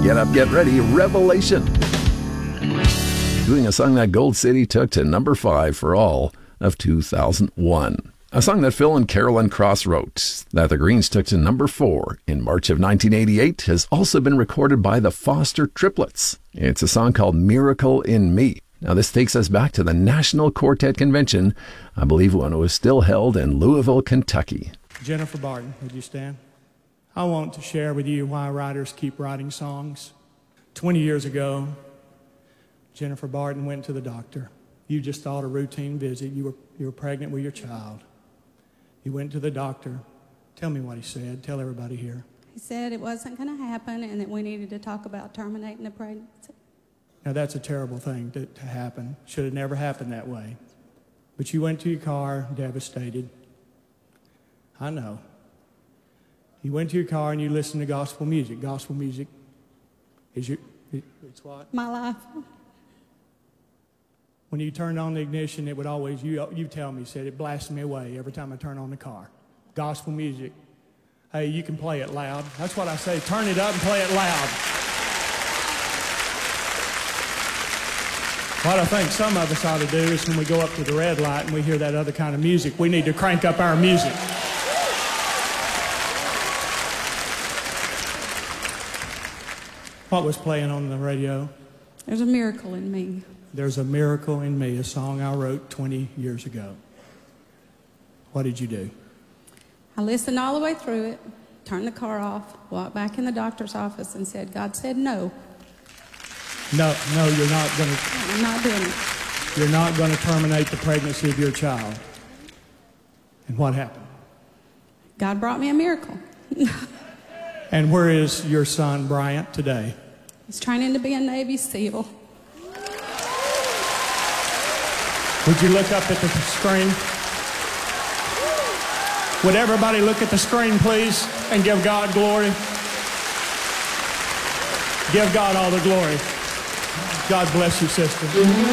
Get up, get ready, Revelation. Doing a song that Gold City took to number 5 for all of 2001. A song that Phil and Carolyn Cross wrote, that the Greens took to number 4 in March of 1988, has also been recorded by the Foster Triplets. It's a song called Miracle in Me. Now, this takes us back to the National Quartet Convention, I believe when it was still held in Louisville, Kentucky. Jennifer Barton, would you stand? I want to share with you why writers keep writing songs. 20 years ago, Jennifer Barton went to the doctor. You just thought a routine visit. You were pregnant with your child. You went to the doctor. Tell me what he said. Tell everybody here. He said it wasn't going to happen and that we needed to talk about terminating the pregnancy. Now, that's a terrible thing to happen. Should have never happened that way. But you went to your car devastated. I know. You went to your car and you listened to gospel music. Gospel music is it's what? My life. When you turned on the ignition, it would always, you tell me, said it blasts me away every time I turn on the car. Gospel music. Hey, you can play it loud. That's what I say. Turn it up and play it loud. What I think some of us ought to do is when we go up to the red light and we hear that other kind of music, we need to crank up our music. What was playing on the radio? There's a miracle in me. There's a Miracle in Me, a song I wrote 20 years ago. What did you do? I listened all the way through it, turned the car off, walked back in the doctor's office and said, God said no. No, you're not going to. I'm not doing it. You're not going to terminate the pregnancy of your child. And what happened? God brought me a miracle. And where is your son, Bryant, today? He's training to be a Navy SEAL. Would you look up at the screen? Would everybody look at the screen, please, and give God glory? Give God all the glory. God bless you, sister.